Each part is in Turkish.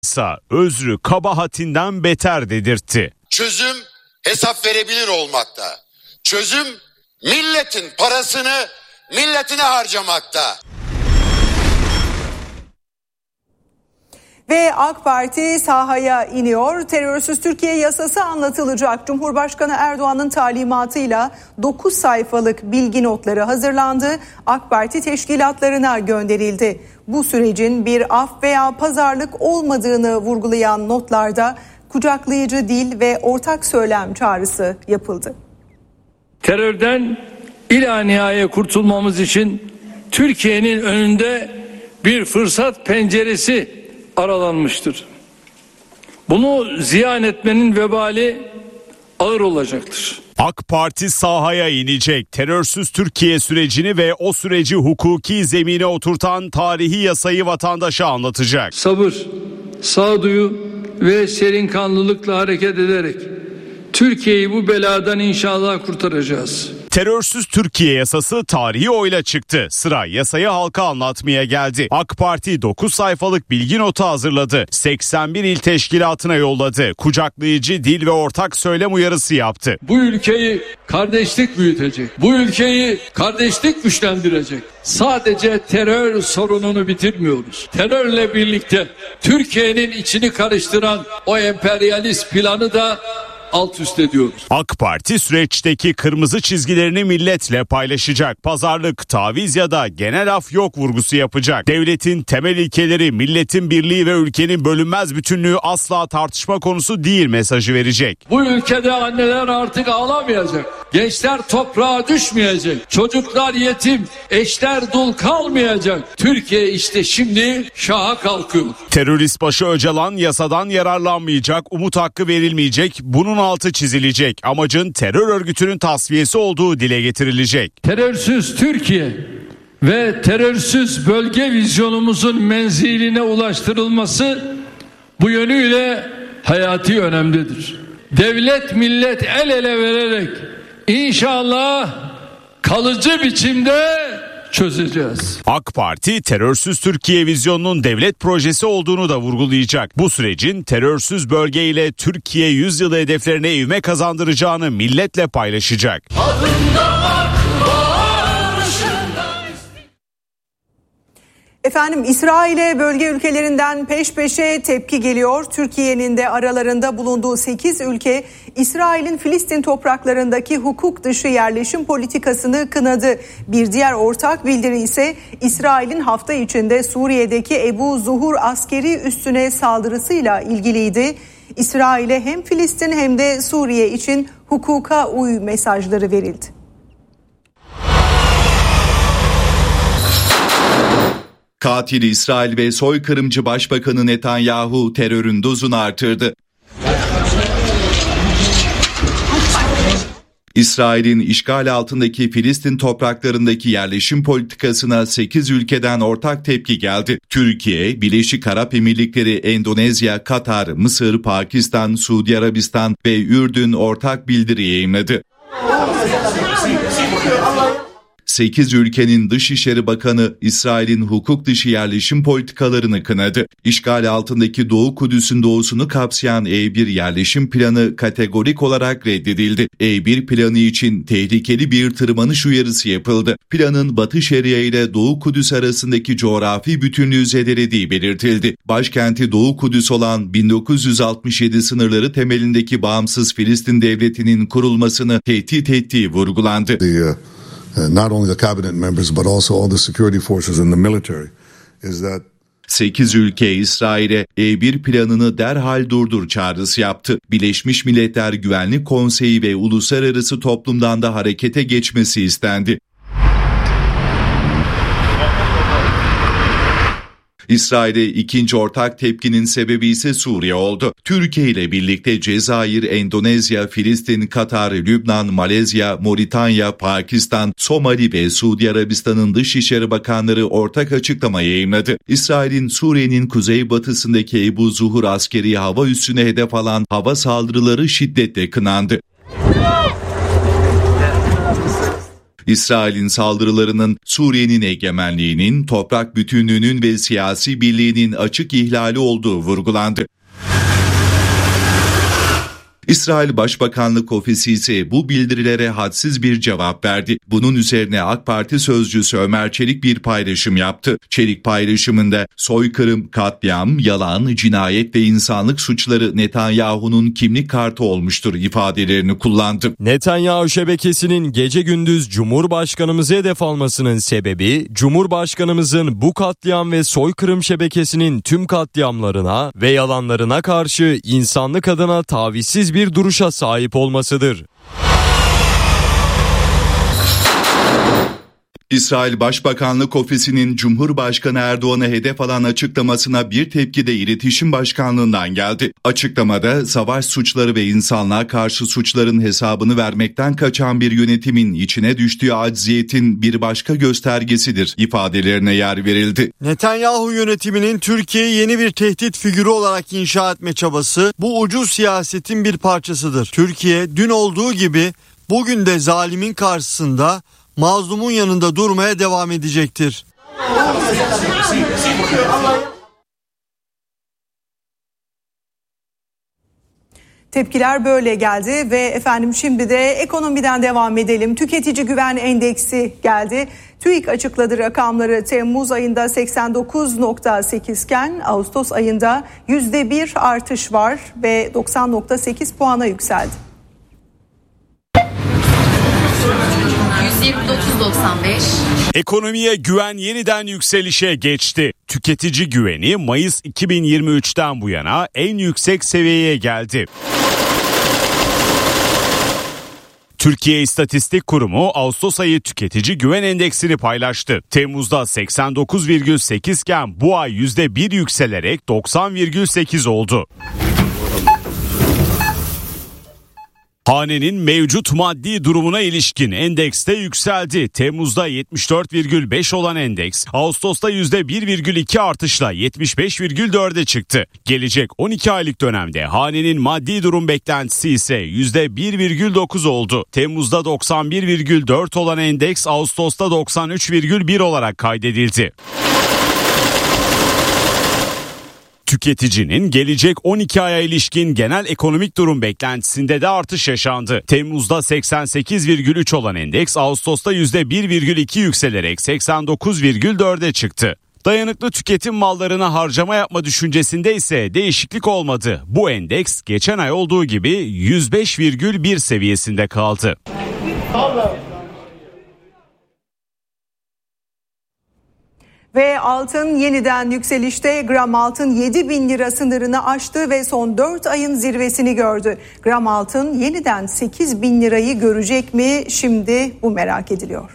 ise özrü kabahatinden beter dedirtti. Çözüm hesap verebilir olmakta. Çözüm milletin parasını milletine harcamakta. Ve AK Parti sahaya iniyor. Terörsüz Türkiye yasası anlatılacak. Cumhurbaşkanı Erdoğan'ın talimatıyla 9 sayfalık bilgi notları hazırlandı. AK Parti teşkilatlarına gönderildi. Bu sürecin bir af veya pazarlık olmadığını vurgulayan notlarda kucaklayıcı dil ve ortak söylem çağrısı yapıldı. Terörden ilanihaye kurtulmamız için Türkiye'nin önünde bir fırsat penceresi aralanmıştır. Bunu ziyan etmenin vebali ağır olacaktır. AK Parti sahaya inecek. Terörsüz Türkiye sürecini ve o süreci hukuki zemine oturtan tarihi yasayı vatandaşa anlatacak. Sabır, sağduyu ve serinkanlılıkla hareket ederek Türkiye'yi bu beladan inşallah kurtaracağız. Terörsüz Türkiye yasası tarihi oyla çıktı. Sıra yasayı halka anlatmaya geldi. AK Parti 9 sayfalık bilgi notu hazırladı. 81 il teşkilatına yolladı. Kucaklayıcı dil ve ortak söylem uyarısı yaptı. Bu ülkeyi kardeşlik büyütecek. Bu ülkeyi kardeşlik güçlendirecek. Sadece terör sorununu bitirmiyoruz. Terörle birlikte Türkiye'nin içini karıştıran o emperyalist planı da alt üst ediyoruz. AK Parti süreçteki kırmızı çizgilerini milletle paylaşacak. Pazarlık, taviz ya da genel af yok vurgusu yapacak. Devletin temel ilkeleri, milletin birliği ve ülkenin bölünmez bütünlüğü asla tartışma konusu değil mesajı verecek. Bu ülkede anneler artık ağlamayacak. Gençler toprağa düşmeyecek. Çocuklar yetim, eşler dul kalmayacak. Türkiye işte şimdi şaha kalkıyor. Terörist başı Öcalan yasadan yararlanmayacak, umut hakkı verilmeyecek. Bunun altı çizilecek. Amacın terör örgütünün tasfiyesi olduğu dile getirilecek. Terörsüz Türkiye ve terörsüz bölge vizyonumuzun menziline ulaştırılması bu yönüyle hayati önemlidir. Devlet millet el ele vererek İnşallah kalıcı biçimde çözeceğiz. AK Parti terörsüz Türkiye vizyonunun devlet projesi olduğunu da vurgulayacak. Bu sürecin terörsüz bölgeyle Türkiye yüzyılı hedeflerine ivme kazandıracağını milletle paylaşacak. Efendim İsrail'e bölge ülkelerinden peş peşe tepki geliyor. Türkiye'nin de aralarında bulunduğu 8 ülke İsrail'in Filistin topraklarındaki hukuk dışı yerleşim politikasını kınadı. Bir diğer ortak bildiri ise İsrail'in hafta içinde Suriye'deki Ebu Zuhur askeri üssüne saldırısıyla ilgiliydi. İsrail'e hem Filistin hem de Suriye için hukuka uy mesajları verildi. Katil İsrail ve soykırımcı Başbakanı Netanyahu terörün dozunu artırdı. İsrail'in işgal altındaki Filistin topraklarındaki yerleşim politikasına 8 ülkeden ortak tepki geldi. Türkiye, Birleşik Arap Emirlikleri, Endonezya, Katar, Mısır, Pakistan, Suudi Arabistan ve Ürdün ortak bildiri yayımladı. 8 ülkenin Dışişleri Bakanı İsrail'in hukuk dışı yerleşim politikalarını kınadı. İşgal altındaki Doğu Kudüs'ün doğusunu kapsayan E1 yerleşim planı kategorik olarak reddedildi. E1 planı için tehlikeli bir tırmanış uyarısı yapıldı. Planın Batı Şeria ile Doğu Kudüs arasındaki coğrafi bütünlüğü zedelediği belirtildi. Başkenti Doğu Kudüs olan 1967 sınırları temelindeki bağımsız Filistin devletinin kurulmasını tehdit ettiği vurgulandı. Not only the cabinet members but also all the security forces in the military is that 8 ülke İsrail'e E1 planını derhal durdur çağrısı yaptı. Birleşmiş Milletler Güvenlik Konseyi ve uluslararası toplumdan da harekete geçmesi istendi. İsrail'e ikinci ortak tepkinin sebebi ise Suriye oldu. Türkiye ile birlikte Cezayir, Endonezya, Filistin, Katar, Lübnan, Malezya, Moritanya, Pakistan, Somali ve Suudi Arabistan'ın Dışişleri Bakanları ortak açıklama yayımladı. İsrail'in Suriye'nin kuzeybatısındaki Ebu Zuhur askeri hava üssüne hedef alan hava saldırıları şiddetle kınandı. İsrail'in saldırılarının Suriye'nin egemenliğinin, toprak bütünlüğünün ve siyasi birliğinin açık ihlali olduğu vurgulandı. İsrail Başbakanlık Ofisi ise bu bildirilere hadsiz bir cevap verdi. Bunun üzerine AK Parti sözcüsü Ömer Çelik bir paylaşım yaptı. Çelik paylaşımında soykırım, katliam, yalan, cinayet ve insanlık suçları Netanyahu'nun kimlik kartı olmuştur ifadelerini kullandı. Netanyahu şebekesinin gece gündüz Cumhurbaşkanımızı hedef almasının sebebi, Cumhurbaşkanımızın bu katliam ve soykırım şebekesinin tüm katliamlarına ve yalanlarına karşı insanlık adına tavizsiz bir duruşa sahip olmasıdır. İsrail Başbakanlık Ofisi'nin Cumhurbaşkanı Erdoğan'ı hedef alan açıklamasına bir tepki de İletişim Başkanlığı'ndan geldi. Açıklamada savaş suçları ve insanlığa karşı suçların hesabını vermekten kaçan bir yönetimin içine düştüğü acziyetin bir başka göstergesidir ifadelerine yer verildi. Netanyahu yönetiminin Türkiye'yi yeni bir tehdit figürü olarak inşa etme çabası bu ucuz siyasetin bir parçasıdır. Türkiye dün olduğu gibi bugün de zalimin karşısında mazlumun yanında durmaya devam edecektir. Tepkiler böyle geldi ve efendim şimdi de ekonomiden devam edelim. Tüketici Güven Endeksi geldi. TÜİK açıkladı rakamları. Temmuz ayında 89.8 iken Ağustos ayında %1 artış var ve 90.8 puana yükseldi. 129.95. Ekonomiye güven yeniden yükselişe geçti. Tüketici güveni Mayıs 2023'ten bu yana en yüksek seviyeye geldi. Türkiye İstatistik Kurumu Ağustos ayı tüketici güven endeksini paylaştı. Temmuz'da 89,8 iken bu ay %1 yükselerek 90,8 oldu. Hanenin mevcut maddi durumuna ilişkin endekste yükseldi. Temmuz'da 74,5 olan endeks, Ağustos'ta %1,2 artışla 75,4'e çıktı. Gelecek 12 aylık dönemde hanenin maddi durum beklentisi ise %1,9 oldu. Temmuz'da 91,4 olan endeks, Ağustos'ta 93,1 olarak kaydedildi. Tüketicinin gelecek 12 aya ilişkin genel ekonomik durum beklentisinde de artış yaşandı. Temmuz'da 88,3 olan endeks Ağustos'ta %1,2 yükselerek 89,4'e çıktı. Dayanıklı tüketim mallarına harcama yapma düşüncesinde ise değişiklik olmadı. Bu endeks geçen ay olduğu gibi 105,1 seviyesinde kaldı. Ve altın yeniden yükselişte. Gram altın 7.000 lira sınırını aştı ve son 4 ayın zirvesini gördü. Gram altın yeniden 8.000 lirayı görecek mi? Şimdi bu merak ediliyor.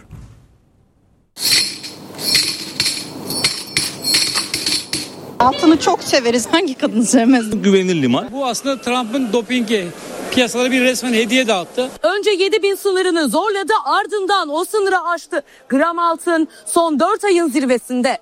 Altını çok severiz. Hangi kadın sevmez? Güvenilir liman. Bu aslında Trump'ın dopingi. Piyasalara bir resmen hediye dağıttı. Önce 7.000 sınırını zorladı, ardından o sınırı aştı. Gram altın son 4 ayın zirvesinde.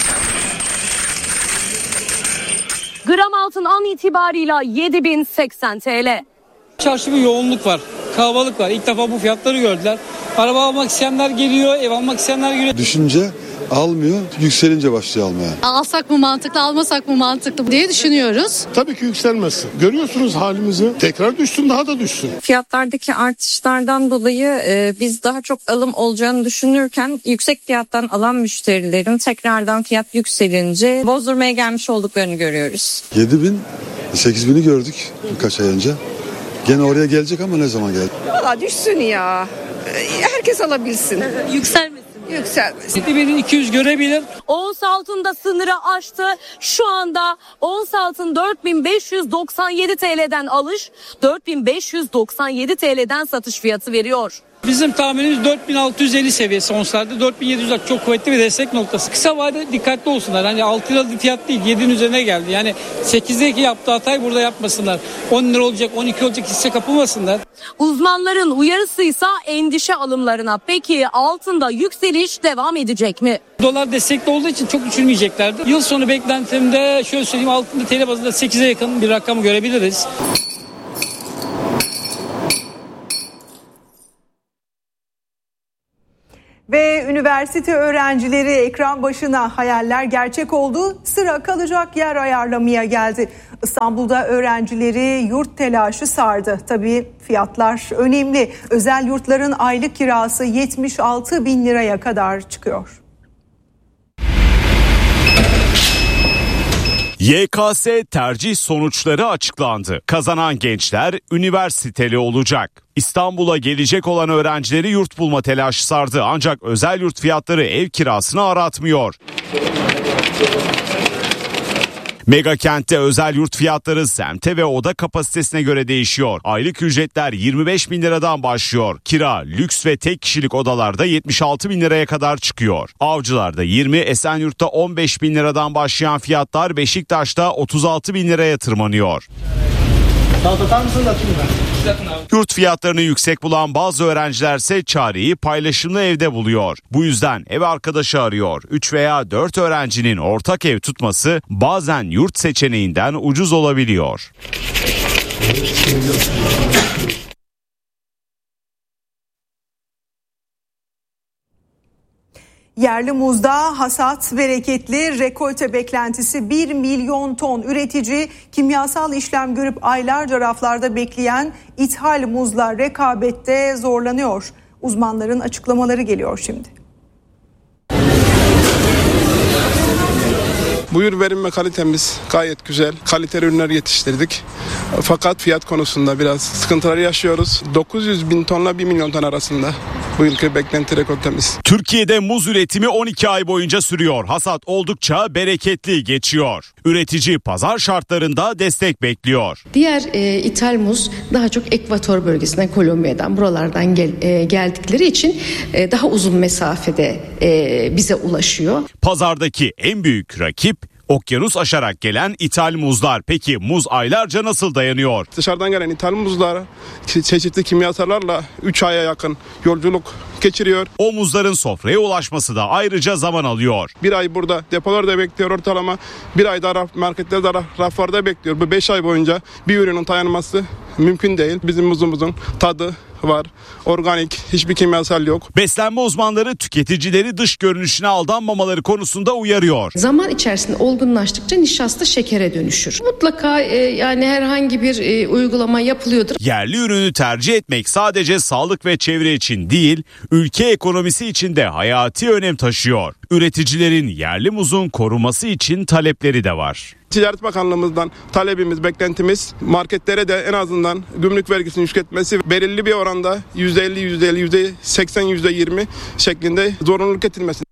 Gram altın an itibarıyla 7.080 TL. Çarşı bir yoğunluk var, kalabalık var. İlk defa bu fiyatları gördüler. Araba almak isteyenler geliyor, ev almak isteyenler geliyor. Düşünce almıyor, yükselince başlıyor almaya. Alsak mı mantıklı, almasak mı mantıklı diye düşünüyoruz. Tabii ki yükselmesin. Görüyorsunuz halimizi. Tekrar düşsün, daha da düşsün. Fiyatlardaki artışlardan dolayı biz daha çok alım olacağını düşünürken yüksek fiyattan alan müşterilerin tekrardan fiyat yükselince bozdurmaya gelmiş olduklarını görüyoruz. 7.000, 8.000'i gördük birkaç ay önce. Gene oraya gelecek ama ne zaman gelecek? Valla düşsün ya. Herkes alabilsin. Yükselmesin. Yükselmesin. 7.200 görebilir. Ons altında sınırı aştı. Şu anda ons altın 4.597 TL'den alış, 4.597 TL'den satış fiyatı veriyor. Bizim tahminimiz 4650 seviyesi onslarda. 4700 çok kuvvetli bir destek noktası. Kısa vadede dikkatli olsunlar. Hani 6 liralık fiyat değil, 7'nin üzerine geldi. Yani 8'deki yaptığı hatayı burada yapmasınlar. 10 lira olacak, 12 olacak hisse kapılmasınlar. Uzmanların uyarısıysa endişe alımlarına. Peki altında yükseliş devam edecek mi? Dolar destekli olduğu için çok düşürmeyeceklerdi. Yıl sonu beklentimde şöyle söyleyeyim, altında TL bazında 8'e yakın bir rakamı görebiliriz. Üniversite öğrencileri ekran başına, hayaller gerçek oldu, sıra kalacak yer ayarlamaya geldi. İstanbul'da öğrencileri yurt telaşı sardı. Tabii fiyatlar önemli. Özel yurtların aylık kirası 76 bin liraya kadar çıkıyor. YKS tercih sonuçları açıklandı. Kazanan gençler üniversiteli olacak. İstanbul'a gelecek olan öğrencileri yurt bulma telaşı sardı. Ancak özel yurt fiyatları ev kirasını aratmıyor. Mega kentte özel yurt fiyatları semte ve oda kapasitesine göre değişiyor. Aylık ücretler 25 bin liradan başlıyor. Kira, lüks ve tek kişilik odalarda 76 bin liraya kadar çıkıyor. Avcılar'da 20, Esenyurt'ta 15 bin liradan başlayan fiyatlar Beşiktaş'ta 36 bin liraya tırmanıyor. Yurt fiyatlarını yüksek bulan bazı öğrencilerse çareyi paylaşımlı evde buluyor. Bu yüzden ev arkadaşı arıyor. 3 veya 4 öğrencinin ortak ev tutması bazen yurt seçeneğinden ucuz olabiliyor. Yerli muzda hasat bereketli, rekolte beklentisi 1 milyon ton. Üretici kimyasal işlem görüp aylarca raflarda bekleyen ithal muzla rekabette zorlanıyor. Uzmanların açıklamaları geliyor şimdi. Bu ürün verim ve kalitemiz gayet güzel. Kaliteli ürünler yetiştirdik. Fakat fiyat konusunda biraz sıkıntılar yaşıyoruz. 900 bin tonla 1 milyon ton arasında bu yılki beklenti rekoltemiz. Türkiye'de muz üretimi 12 ay boyunca sürüyor. Hasat oldukça bereketli geçiyor. Üretici pazar şartlarında destek bekliyor. Diğer ithal muz daha çok Ekvator bölgesinden, Kolombiya'dan, buralardan geldikleri için daha uzun mesafede bize ulaşıyor. Pazardaki en büyük rakip okyanus aşarak gelen ithal muzlar. Peki muz aylarca nasıl dayanıyor? Dışarıdan gelen ithal muzlar çeşitli kimyasallarla 3 aya yakın yolculuk geçiriyor. O muzların sofraya ulaşması da ayrıca zaman alıyor. Bir ay burada depolarda bekliyor ortalama. Bir ayda marketlerde, raflarda bekliyor. Bu 5 ay boyunca bir ürünün dayanması mümkün değil. Bizim muzumuzun tadı var. Organik, hiçbir kimyasal yok. Beslenme uzmanları tüketicileri dış görünüşüne aldanmamaları konusunda uyarıyor. Zaman içerisinde olgunlaştıkça nişasta şekere dönüşür. Mutlaka yani herhangi bir uygulama yapılıyordur. Yerli ürünü tercih etmek sadece sağlık ve çevre için değil, ülke ekonomisi için de hayati önem taşıyor. Üreticilerin yerli muzun korunması için talepleri de var. Ticaret Bakanlığımızdan talebimiz, beklentimiz marketlere de en azından gümrük vergisini yükseltmesi, belirli bir oranda %50, %80, %20 şeklinde zorunluluk getirmesi.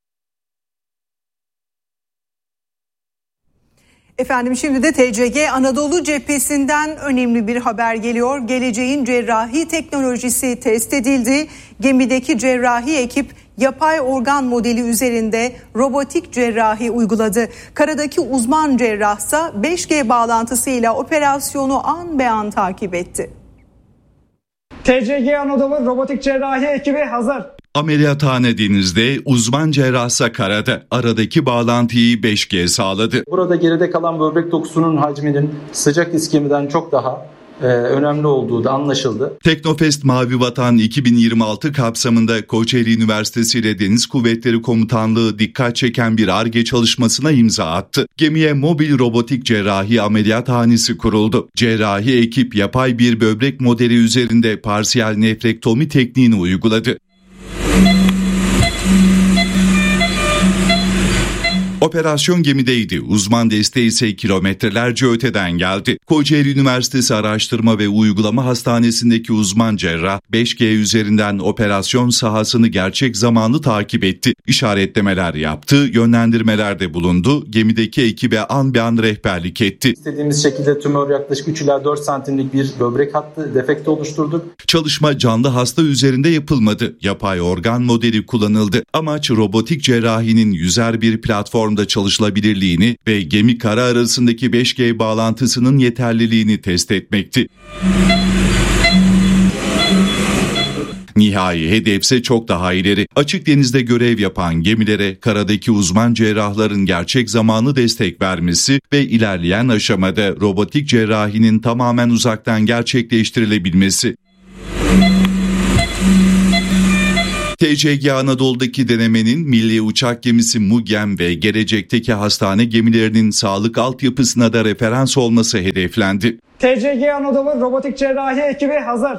Efendim şimdi de TCG Anadolu cephesinden önemli bir haber geliyor. Geleceğin cerrahi teknolojisi test edildi. Gemideki cerrahi ekip yapay organ modeli üzerinde robotik cerrahi uyguladı. Karadaki uzman cerrahsa 5G bağlantısıyla operasyonu an be an takip etti. TCG Anadolu robotik cerrahi ekibi hazır. Ameliyathane denizde, uzman cerrahsa karada. Aradaki bağlantıyı 5G sağladı. Burada geride kalan böbrek dokusunun hacminin sıcak iskemiden çok daha önemli olduğu da anlaşıldı. Teknofest Mavi Vatan 2026 kapsamında Kocaeli Üniversitesi ile Deniz Kuvvetleri Komutanlığı dikkat çeken bir Ar-Ge çalışmasına imza attı. Gemiye mobil robotik cerrahi ameliyathanesi kuruldu. Cerrahi ekip yapay bir böbrek modeli üzerinde parsiyel nefrektomi tekniğini uyguladı. Operasyon gemideydi. Uzman desteği ise kilometrelerce öteden geldi. Kocaeli Üniversitesi Araştırma ve Uygulama Hastanesi'ndeki uzman cerrah 5G üzerinden operasyon sahasını gerçek zamanlı takip etti. İşaretlemeler yaptı, yönlendirmelerde bulundu. Gemideki ekibe an be an rehberlik etti. İstediğimiz şekilde tümör yaklaşık 3 ila 4 santimlik bir böbrek hattı defekte oluşturduk. Çalışma canlı hasta üzerinde yapılmadı. Yapay organ modeli kullanıldı. Amaç robotik cerrahinin yüzer bir platformda çalışılabilirliğini ve gemi kara arasındaki 5G bağlantısının yeterliliğini test etmekti. Nihai hedefse çok daha ileri. Açık denizde görev yapan gemilere karadaki uzman cerrahların gerçek zamanlı destek vermesi ve ilerleyen aşamada robotik cerrahinin tamamen uzaktan gerçekleştirilebilmesi. TCG Anadolu'daki denemenin milli uçak gemisi MUGEM ve gelecekteki hastane gemilerinin sağlık altyapısına da referans olması hedeflendi. TCG Anadolu robotik cerrahi ekibi hazır.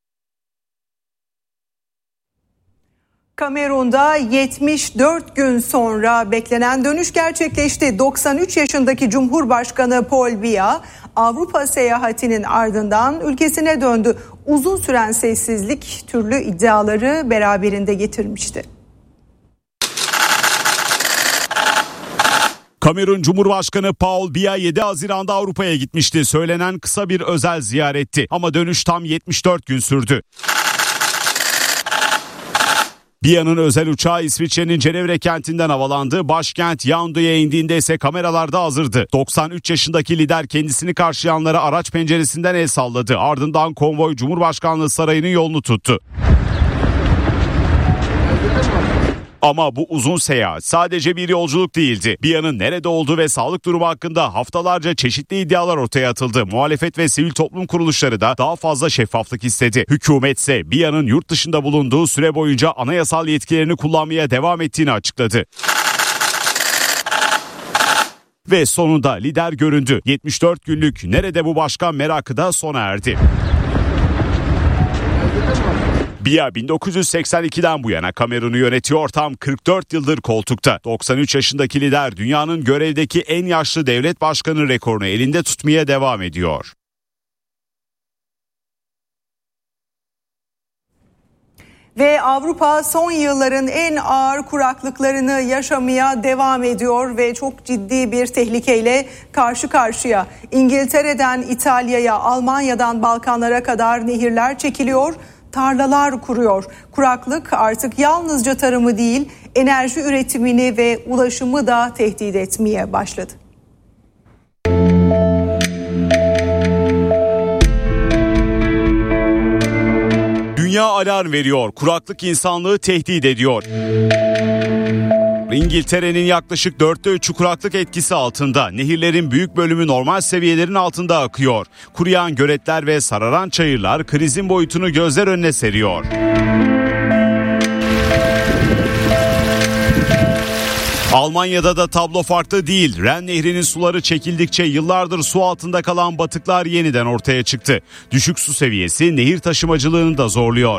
Kamerun'da 74 gün sonra beklenen dönüş gerçekleşti. 93 yaşındaki Cumhurbaşkanı Paul Biya Avrupa seyahatinin ardından ülkesine döndü. Uzun süren sessizlik türlü iddiaları beraberinde getirmişti. Kamerun Cumhurbaşkanı Paul Biya 7 Haziran'da Avrupa'ya gitmişti. Söylenen kısa bir özel ziyaretti ama dönüş tam 74 gün sürdü. Biya'nın özel uçağı İsviçre'nin Cenevre kentinden havalandı. Başkent Yaounde'ye indiğinde ise kameralarda hazırdı. 93 yaşındaki lider kendisini karşılayanlara araç penceresinden el salladı. Ardından konvoy Cumhurbaşkanlığı Sarayı'nın yolunu tuttu. Ama bu uzun seyahat sadece bir yolculuk değildi. Biya'nın nerede olduğu ve sağlık durumu hakkında haftalarca çeşitli iddialar ortaya atıldı. Muhalefet ve sivil toplum kuruluşları da daha fazla şeffaflık istedi. Hükümet ise Biya'nın yurt dışında bulunduğu süre boyunca anayasal yetkilerini kullanmaya devam ettiğini açıkladı. Ve sonunda lider göründü. 74 günlük nerede bu başkan merakı da sona erdi. Biya 1982'den bu yana Kamerun'u yönetiyor, tam 44 yıldır koltukta. 93 yaşındaki lider dünyanın görevdeki en yaşlı devlet başkanı rekorunu elinde tutmaya devam ediyor. Ve Avrupa son yılların en ağır kuraklıklarını yaşamaya devam ediyor ve çok ciddi bir tehlikeyle karşı karşıya. İngiltere'den İtalya'ya, Almanya'dan Balkanlara kadar nehirler çekiliyor, tarlalar kuruyor. Kuraklık artık yalnızca tarımı değil, enerji üretimini ve ulaşımı da tehdit etmeye başladı. Dünya alarm veriyor. Kuraklık insanlığı tehdit ediyor. İngiltere'nin yaklaşık 3/4 kuraklık etkisi altında. Nehirlerin büyük bölümü normal seviyelerin altında akıyor. Kuruyan göletler ve sararan çayırlar krizin boyutunu gözler önüne seriyor. Almanya'da da tablo farklı değil. Ren Nehri'nin suları çekildikçe yıllardır su altında kalan batıklar yeniden ortaya çıktı. Düşük su seviyesi nehir taşımacılığını da zorluyor.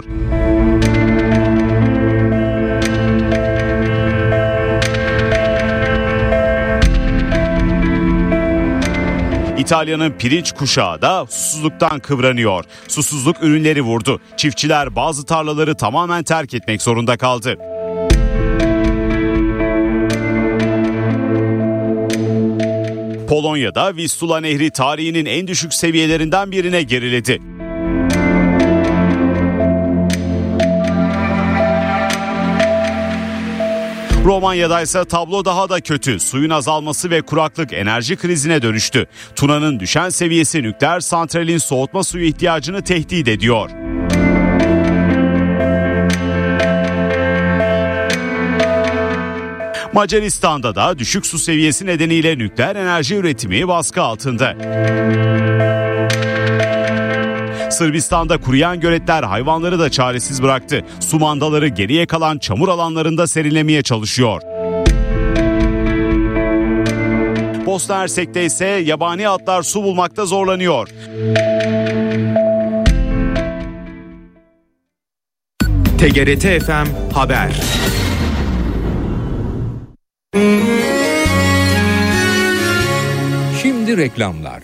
İtalya'nın pirinç kuşağı da susuzluktan kıvranıyor. Susuzluk ürünleri vurdu. Çiftçiler bazı tarlaları tamamen terk etmek zorunda kaldı. Polonya'da Vistula Nehri tarihinin en düşük seviyelerinden birine geriledi. Romanya'da ise tablo daha da kötü. Suyun azalması ve kuraklık enerji krizine dönüştü. Tuna'nın düşen seviyesi nükleer santralin soğutma suyu ihtiyacını tehdit ediyor. Macaristan'da da düşük su seviyesi nedeniyle nükleer enerji üretimi baskı altında. Sırbistan'da kuruyan göletler hayvanları da çaresiz bıraktı. Su mandaları geriye kalan çamur alanlarında serinlemeye çalışıyor. Bosna Hersek'te ise yabani atlar su bulmakta zorlanıyor. TGRT FM Haber. Şimdi reklamlar.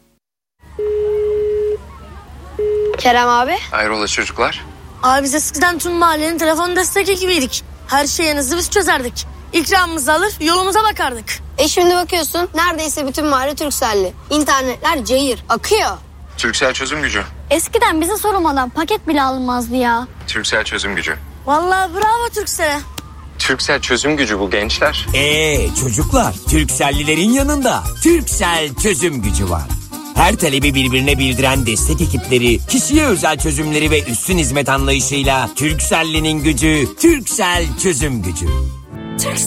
Kerem abi. Hayrola çocuklar? Abi biz eskiden tüm mahallenin telefon destek ekibiydik. Her şeyinizi biz çözerdik. İkramımızı alır yolumuza bakardık. Şimdi bakıyorsun neredeyse bütün mahalle Turkcell'li. İnternetler cayır akıyor. Turkcell çözüm gücü. Eskiden bize sormadan paket bile alınmazdı ya. Turkcell çözüm gücü. Vallahi bravo Turkcell'e. Turkcell çözüm gücü bu gençler. Çocuklar, Turkcell'lilerin yanında Turkcell çözüm gücü var. Her talebi birbirine bildiren destek ekipleri, kişiye özel çözümleri ve üstün hizmet anlayışıyla Turkcell'linin gücü, Turkcell çözüm gücü.